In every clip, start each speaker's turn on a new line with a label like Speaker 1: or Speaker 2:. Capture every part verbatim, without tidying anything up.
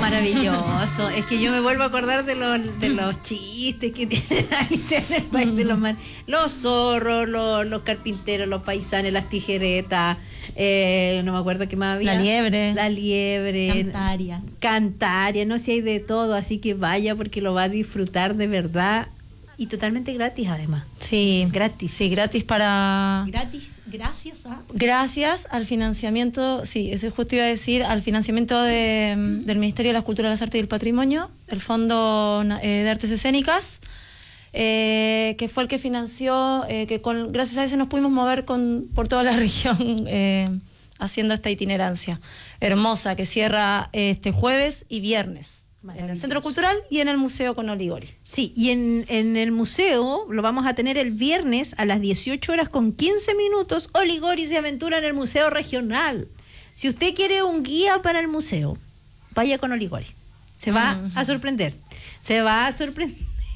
Speaker 1: maravilloso. Es que yo me vuelvo a acordar de los, de los chistes que tienen Alicia en el País de los Mar. Los zorros, los, los carpinteros, los paisanes, las tijeretas, eh, no me acuerdo qué más había.
Speaker 2: La liebre.
Speaker 1: La liebre.
Speaker 3: Cantaria.
Speaker 1: Cantaria, no sé, si hay de todo, así que vaya porque lo va a disfrutar de verdad. Y totalmente gratis, además.
Speaker 2: Sí,
Speaker 1: gratis.
Speaker 2: Sí, gratis para...
Speaker 3: Gratis, gracias a...
Speaker 2: Gracias al financiamiento, sí, eso justo iba a decir, al financiamiento de, del Ministerio de las Culturas, las Artes y el Patrimonio, el Fondo eh, de Artes Escénicas, eh, que fue el que financió, eh, que con, gracias a eso nos pudimos mover con, por toda la región eh, haciendo esta itinerancia hermosa que cierra este jueves y viernes. En el Centro Cultural y en el Museo con Oligori.
Speaker 1: Sí, y en, en el museo lo vamos a tener el viernes a las dieciocho horas con quince minutos. Oligori se aventura en el Museo Regional. Si usted quiere un guía para el museo, vaya con Oligori. Se va uh-huh. a sorprender. Se va a sorprender.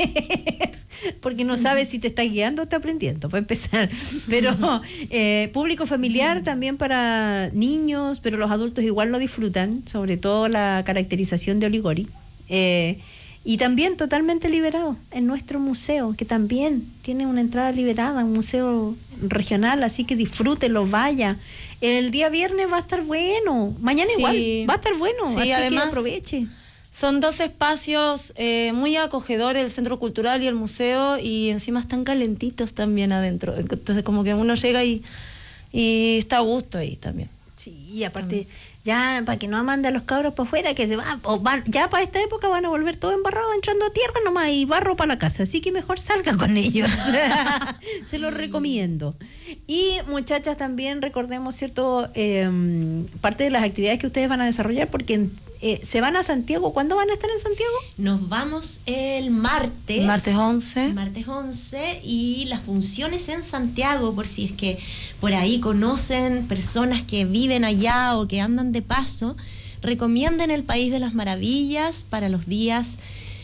Speaker 1: Porque no sabe si te está guiando o está aprendiendo, para empezar. Pero eh, público familiar también para niños, pero los adultos igual lo disfrutan, sobre todo la caracterización de Oligori. Eh, y también totalmente liberado en nuestro museo, que también tiene una entrada liberada, un museo regional, así que disfrútelo, vaya. El día viernes va a estar bueno, mañana sí. igual va a estar bueno,
Speaker 2: sí,
Speaker 1: así
Speaker 2: además,
Speaker 1: que aproveche.
Speaker 2: Son dos espacios eh, muy acogedores, el Centro Cultural y el museo, y encima están calentitos también adentro. Entonces como que uno llega y, y está a gusto ahí también.
Speaker 1: Sí, y aparte, también. Ya para que no mande a los cabros para afuera, que se va, o van, ya para esta época van a volver todo embarrado, entrando a tierra nomás y barro para la casa. Así que mejor salga con ellos. Se los recomiendo. Y muchachas, también recordemos, ¿cierto? Eh, parte de las actividades que ustedes van a desarrollar, porque eh, se van a Santiago. ¿Cuándo van a estar en Santiago?
Speaker 3: Nos vamos el martes.
Speaker 2: Martes once.
Speaker 3: Martes once, y las funciones en Santiago, por si es que por ahí conocen personas que viven allá o que andan de paso, recomienden el País de las Maravillas para los días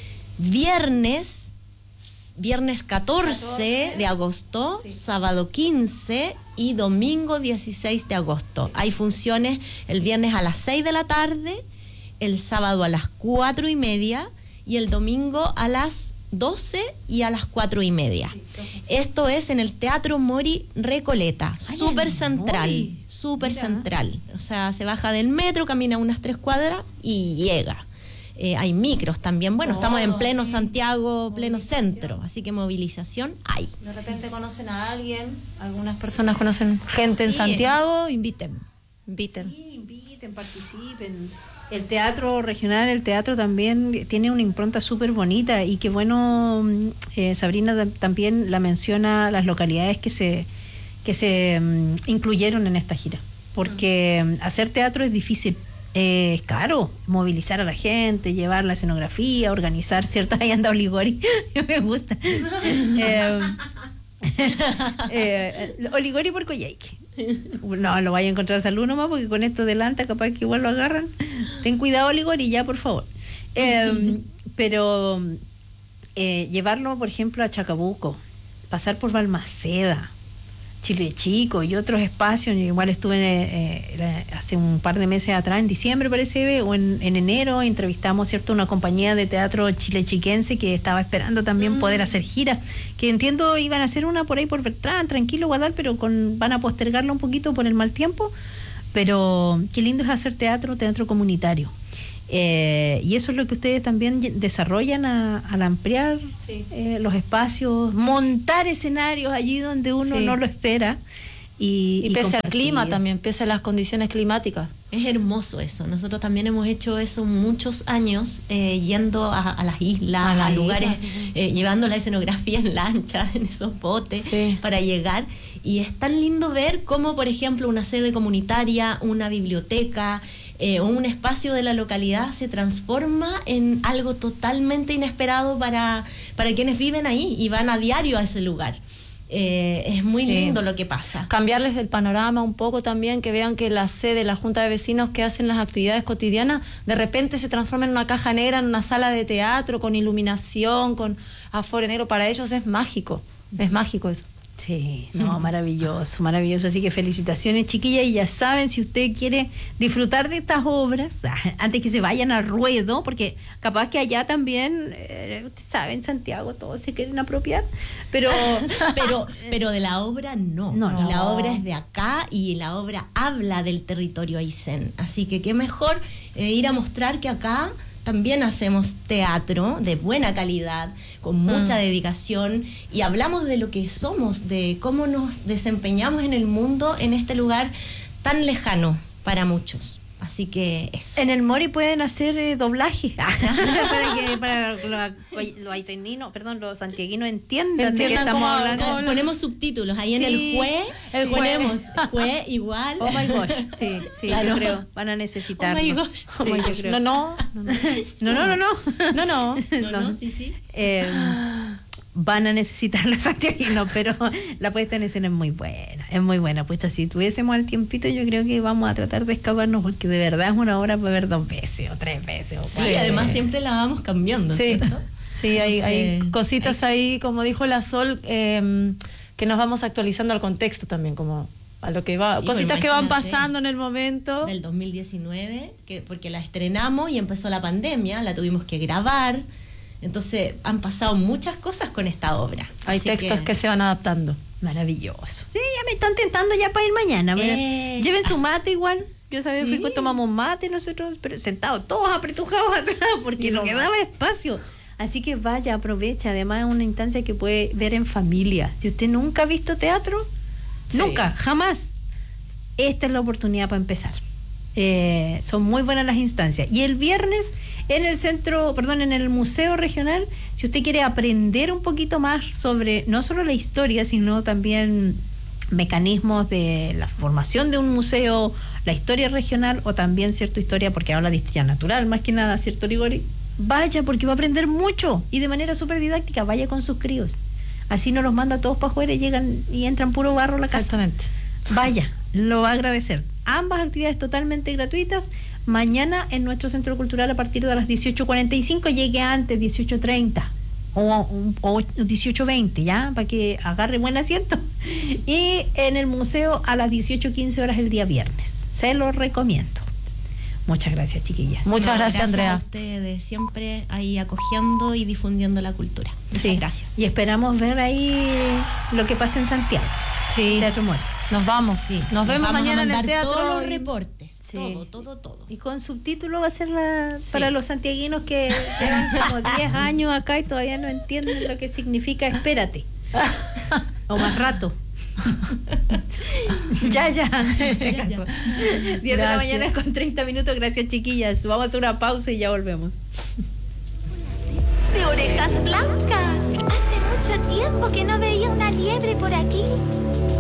Speaker 3: viernes, viernes catorce de agosto, sí. sábado quince y domingo dieciséis de agosto. Hay funciones el viernes a las seis de la tarde, el sábado a las cuatro y media y el domingo a las doce y a las cuatro y media. Esto es en el Teatro Mori Recoleta, súper central, súper central. O sea, se baja del metro, camina unas tres cuadras y llega. Eh, hay micros también. Bueno, oh, estamos en pleno sí. Santiago, pleno centro, así que movilización hay.
Speaker 2: De repente conocen a alguien, algunas personas conocen gente sí. en Santiago, inviten, inviten.
Speaker 1: Sí, inviten, participen. El teatro regional, el teatro también tiene una impronta súper bonita, y qué bueno, eh, Sabrina también la menciona, las localidades que se que se um, incluyeron en esta gira, porque um, hacer teatro es difícil, eh, es caro, movilizar a la gente, llevar la escenografía, organizar ciertas, ahí anda Oligori, me gusta. eh, eh, Oligori por Coyhaique. No, lo vaya a encontrar salud nomás, porque con esto delanta capaz que igual lo agarran. Ten cuidado, Oligori, ya, por favor. Eh, pero eh, llevarlo, por ejemplo, a Chacabuco, pasar por Balmaceda, Chile Chico y otros espacios. Yo igual estuve eh, hace un par de meses atrás, en diciembre parece, o en, en enero, entrevistamos, ¿cierto?, una compañía de teatro chilechiquense que estaba esperando también mm. poder hacer giras, que entiendo iban a hacer una por ahí por Bertrán, tranquilo, Guadal, pero con, van a postergarla un poquito por el mal tiempo. Pero qué lindo es hacer teatro, teatro comunitario. Eh, y eso es lo que ustedes también desarrollan a, al ampliar sí. eh, los espacios, montar escenarios allí donde uno sí. no lo espera. Y,
Speaker 2: y, y pese al clima también, pese a las condiciones climáticas.
Speaker 3: Es hermoso eso. Nosotros también hemos hecho eso muchos años, eh, yendo a, a las islas, a, a lugares, islas, eh, llevando la escenografía en lancha, en esos botes, sí. para llegar. Y es tan lindo ver cómo, por ejemplo, una sede comunitaria, una biblioteca, eh, o un espacio de la localidad se transforma en algo totalmente inesperado para, para quienes viven ahí y van a diario a ese lugar. Eh, es muy sí. lindo lo que pasa.
Speaker 2: Cambiarles el panorama un poco también, que vean que la sede, la junta de vecinos que hacen las actividades cotidianas, de repente se transforma en una caja negra, en una sala de teatro, con iluminación, con aforo negro. Para ellos es mágico, es mágico eso.
Speaker 1: Sí, no, maravilloso, maravilloso. Así que felicitaciones, chiquillas, y ya saben, si usted quiere disfrutar de estas obras, antes que se vayan al ruedo, porque capaz que allá también, eh, usted sabe, en Santiago todos se quieren apropiar, pero
Speaker 3: pero pero de la obra no.
Speaker 1: No, no.
Speaker 3: La obra es de acá y la obra habla del territorio Aysén. Así que qué mejor eh, ir a mostrar que acá también hacemos teatro de buena calidad, con mucha mm. dedicación, y hablamos de lo que somos, de cómo nos desempeñamos en el mundo en este lugar tan lejano para muchos. Así que eso.
Speaker 1: En el Mori pueden hacer eh, doblaje para que para los ayseninos, perdón, los santiaguinos entiendan,
Speaker 2: entiendan
Speaker 1: de qué estamos
Speaker 2: cómo,
Speaker 1: hablando.
Speaker 2: cómo
Speaker 3: Ponemos subtítulos ahí sí, en el jue,
Speaker 2: el
Speaker 3: ponemos jue igual.
Speaker 1: Oh my gosh, sí, sí,
Speaker 3: claro.
Speaker 1: Yo creo, van a necesitar.
Speaker 3: Oh my gosh,
Speaker 1: sí,
Speaker 2: oh my
Speaker 1: yo
Speaker 2: gosh.
Speaker 1: creo.
Speaker 2: No, no,
Speaker 1: no, no, no, no, no,
Speaker 2: no, no,
Speaker 3: no, no, no sí, sí.
Speaker 1: Eh, van a necesitar los santiaguinos, pero la puesta en escena es muy buena, es muy buena. Pues si tuviésemos el tiempito, yo creo que vamos a tratar de escaparnos, porque de verdad es una hora para ver dos veces o tres veces. O
Speaker 3: sí, además veces. Siempre la vamos cambiando,
Speaker 2: sí.
Speaker 3: ¿cierto?
Speaker 2: Sí, hay,
Speaker 3: sí.
Speaker 2: hay cositas hay... ahí, como dijo la Sol, eh, que nos vamos actualizando al contexto también, como a lo que va, sí, cositas que van pasando en el momento.
Speaker 3: Del dos mil diecinueve, que porque la estrenamos y empezó la pandemia, la tuvimos que grabar. Entonces han pasado muchas cosas con esta obra.
Speaker 2: Hay
Speaker 3: Así
Speaker 2: textos que... que se van adaptando.
Speaker 1: Maravilloso. Sí, ya me están tentando ya para ir mañana.
Speaker 3: Eh...
Speaker 1: Lleven su mate igual. Yo sabía
Speaker 3: ¿Sí?
Speaker 1: que tomamos mate nosotros, pero sentados todos apretujados atrás porque no quedaba espacio. Así que vaya, aprovecha. Además es una instancia que puede ver en familia. Si usted nunca ha visto teatro, sí. nunca, jamás, esta es la oportunidad para empezar. Eh, son muy buenas las instancias. Y el viernes en el centro, perdón, en el Museo Regional, si usted quiere aprender un poquito más sobre no solo la historia, sino también mecanismos de la formación de un museo, la historia regional, o también cierta historia, porque habla de historia natural, más que nada, ¿cierto, Ligori? Vaya, porque va a aprender mucho y de manera súper didáctica. Vaya con sus críos. Así no los manda todos para afuera y llegan y entran puro barro a la casa.
Speaker 2: Exactamente.
Speaker 1: Vaya, lo va a agradecer. Ambas actividades totalmente gratuitas. Mañana en nuestro centro cultural a partir de las dieciocho cuarenta y cinco, llegue antes, dieciocho treinta o, o dieciocho veinte, ya, para que agarre buen asiento. Y en el museo a las dieciocho quince horas el día viernes. Se lo recomiendo. Muchas gracias, chiquillas.
Speaker 2: Muchas
Speaker 3: no,
Speaker 2: gracias,
Speaker 3: gracias,
Speaker 2: Andrea.
Speaker 3: A ustedes, siempre ahí acogiendo y difundiendo la cultura. Muchas
Speaker 1: sí.
Speaker 3: gracias.
Speaker 1: Y esperamos ver ahí lo que pasa en Santiago.
Speaker 2: Sí.
Speaker 1: Teatro Mori.
Speaker 2: Nos vamos.
Speaker 1: Sí.
Speaker 2: Nos,
Speaker 3: Nos
Speaker 2: vemos
Speaker 3: vamos
Speaker 2: mañana
Speaker 3: a
Speaker 2: en el teatro.
Speaker 3: todos los reportes.
Speaker 1: Sí.
Speaker 3: Todo, todo, todo.
Speaker 1: Y con subtítulo va a ser la,
Speaker 3: sí.
Speaker 1: para los santiaguinos que llevan como diez años acá y todavía no entienden lo que significa espérate. O más rato. ya, ya.
Speaker 3: ya, ya.
Speaker 1: diez de la mañana con treinta minutos. Gracias, chiquillas. Vamos a hacer una pausa y ya volvemos.
Speaker 4: De orejas blancas. Hace mucho tiempo que no veía una liebre por aquí.